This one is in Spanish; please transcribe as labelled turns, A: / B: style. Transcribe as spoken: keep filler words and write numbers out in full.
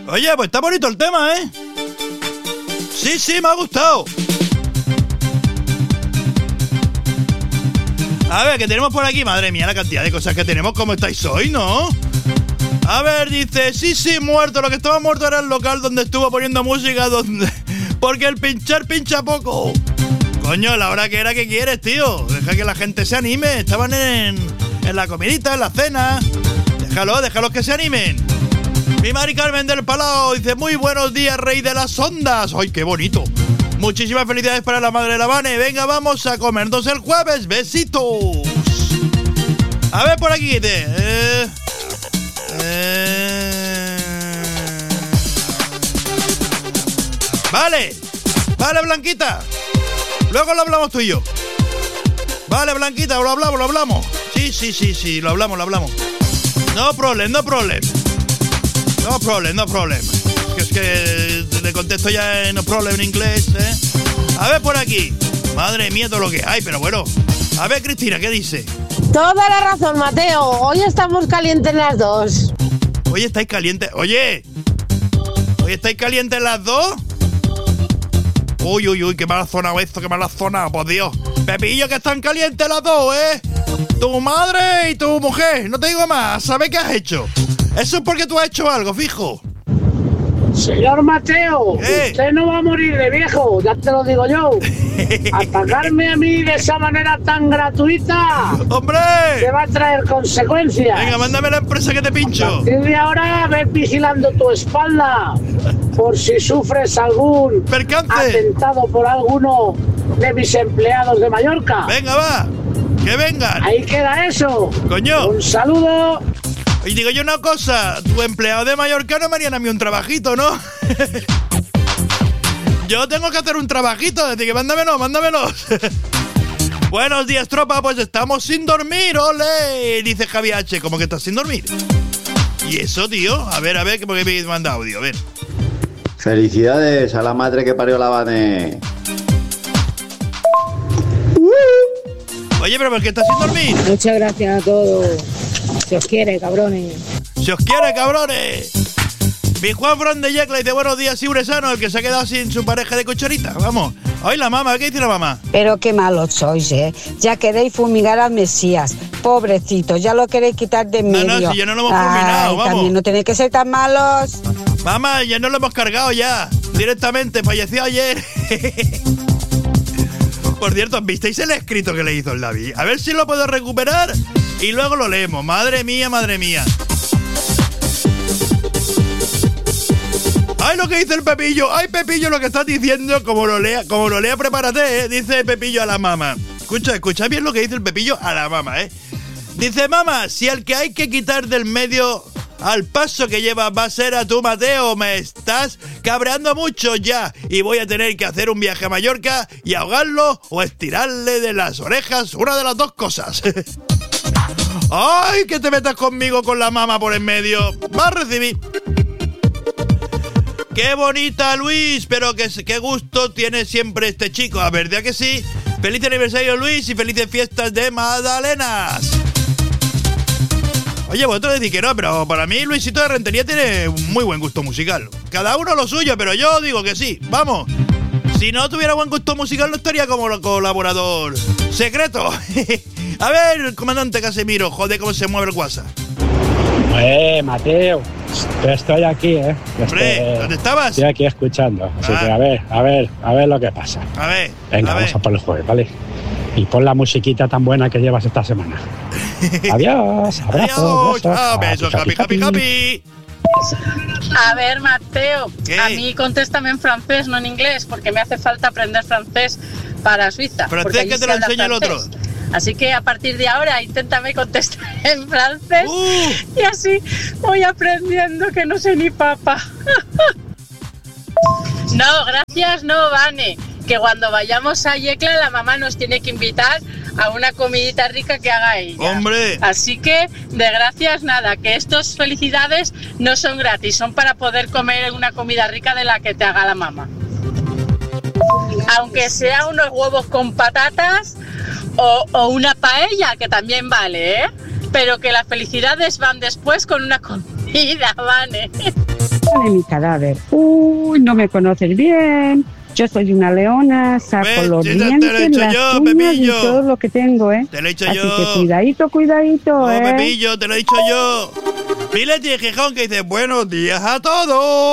A: Oye, pues está bonito el tema, ¿eh? Sí, sí, me ha gustado. A ver, ¿qué tenemos por aquí? Madre mía, la cantidad de cosas que tenemos. ¿Cómo estáis hoy, no? A ver, dice, sí, sí, muerto. Lo que estaba muerto era el local donde estuvo poniendo música, donde... porque el pinchar pincha poco. Coño, la hora que era que quieres, tío. Deja que la gente se anime. Estaban en, en la comidita, en la cena. Déjalo, déjalos que se animen. Mi Mari Carmen del Palau dice, muy buenos días, rey de las ondas. ¡Ay, qué bonito! Muchísimas felicidades para la madre de la Vane. Venga, vamos a comernos el jueves. Besitos. A ver, por aquí dice... Eh, eh, vale. Vale, Blanquita. Luego lo hablamos tú y yo. Vale, Blanquita, lo hablamos, lo hablamos. Sí, sí, sí, sí, lo hablamos, lo hablamos. No problem, no problem. No problem, no problem. Es que le contesto ya en no problem en inglés, ¿eh? A ver por aquí. Madre mía, todo lo que hay, pero bueno. A ver, Cristina, ¿qué dice?
B: Toda la razón, Mateo. Hoy estamos calientes las dos.
A: Hoy estáis calientes. Oye. Hoy estáis calientes las dos. Uy, uy, uy, qué mala zona esto, qué mala zona, por Dios. Pepillo, que están calientes las dos, ¿eh? Tu madre y tu mujer. No te digo más. ¿Sabes qué has hecho? Eso es porque tú has hecho algo, fijo.
C: Señor Mateo,
A: ¿Eh?
C: Usted no va a morir de viejo, ya te lo digo yo. Atacarme a mí de esa manera tan gratuita,
A: ¡hombre!
C: te va a traer consecuencias.
A: Venga, mándame la empresa que te pincho.
C: A partir de ahora, ve vigilando tu espalda por si sufres algún
A: Percance.
C: atentado por alguno de mis empleados de Mallorca.
A: Venga, va. Que vengan.
C: Ahí queda eso.
A: Coño.
C: Un saludo.
A: Y digo yo una cosa, tu empleado de Mallorca no me harían a mí un trabajito, ¿no? Yo tengo que hacer un trabajito, así que mándamelo, mándamelos. Buenos días, tropa, pues estamos sin dormir, ole, dice Javi H, ¿cómo que estás sin dormir? ¿Y eso, tío? A ver, a ver, ¿por qué me manda audio? A ver.
D: Felicidades a la madre que parió la Vane.
A: Oye, pero ¿por qué estás sin dormir?
E: Muchas gracias a todos. Se os quiere, cabrones.
A: ¡Se os quiere, cabrones! Mi Juan Fran de Yecla dice, buenos días, Sano, el que se ha quedado sin su pareja de cochorita. Vamos. Hoy la mamá, ¿qué dice la mamá?
F: Pero qué malos sois, ¿eh? Ya queréis fumigar al Mesías. Pobrecito, ya lo queréis quitar de en medio.
A: No, no, si ya no lo hemos fulminado, vamos.
F: También no tenéis que ser tan malos.
A: Mamá, ya no lo hemos cargado ya. Directamente, falleció ayer. Por cierto, ¿visteis el escrito que le hizo el David? A ver si lo puedo recuperar y luego lo leemos. Madre mía, madre mía. ¡Ay, lo que dice el Pepillo! ¡Ay, Pepillo, lo que estás diciendo! Como lo lea, como lo lea, prepárate, ¿eh? Dice Pepillo a la mamá. Escucha, escucha bien lo que dice el Pepillo a la mamá, ¿eh? Dice, mamá, si el que hay que quitar del medio al paso que llevas va a ser a tu Mateo, me estás cabreando mucho ya y voy a tener que hacer un viaje a Mallorca y ahogarlo o estirarle de las orejas, una de las dos cosas. ¡Ay, que te metas conmigo con la mamá por en medio! ¡Va a recibir! ¡Qué bonita, Luis! Pero qué, qué gusto tiene siempre este chico. A ver, ¿verdad que sí? ¡Feliz aniversario, Luis! Y felices fiestas de Magdalenas. Oye, vosotros decís que no, pero para mí Luisito de Rentería tiene un muy buen gusto musical. Cada uno lo suyo, pero yo digo que sí. ¡Vamos! Si no tuviera buen gusto musical no estaría como colaborador secreto. A ver, comandante Casemiro, joder, cómo se mueve el WhatsApp.
G: Eh, Mateo, estoy aquí, ¿eh?
A: Hombre,
G: estoy,
A: ¿dónde estabas?
G: Estoy aquí escuchando, así
A: Ah.
G: que a ver, a ver, a ver lo que pasa.
A: A ver,
G: Venga,
A: a
G: vamos
A: ver.
G: a por el jueves, ¿vale? Y pon la musiquita tan buena que llevas esta semana. Adiós, abrazos,
A: Adiós, chao, besos, happy, happy, happy.
H: A ver, Mateo,
A: ¿Qué?
H: a mí contéstame en francés, no en inglés, porque me hace falta aprender francés para Suiza.
A: ¿Francés
H: porque allí
A: que te
H: se
A: lo
H: habla
A: enseña el
H: francés.
A: otro?
H: Así que a partir de ahora inténtame contestar en francés
A: Uh.
H: y así voy aprendiendo que no sé ni papa. No, gracias, no, Vane. Que cuando vayamos a Yecla la mamá nos tiene que invitar a una comidita rica que haga ella.
A: ¡Hombre!
H: Así que, de gracias nada, que estas felicidades no son gratis, son para poder comer una comida rica de la que te haga la mamá. Aunque sea unos huevos con patatas o, o una paella, que también vale, ¿eh? Pero que las felicidades van después con una comida, Vane.
F: De mi cadáver. Uy, no me conoces bien. Yo soy una leona, saco
A: ¿Ves?
F: los
A: Sí, te- te lo he
F: dientes,
A: dicho
F: las
A: yo,
F: uñas y
A: Pepillo.
F: todo lo que tengo, ¿eh?
A: Te lo he dicho
F: Así
A: yo.
F: que cuidadito, cuidadito,
A: No,
F: ¿eh?
A: Pepillo, te lo he dicho yo. Mileti de Gijón que dice buenos días a todos.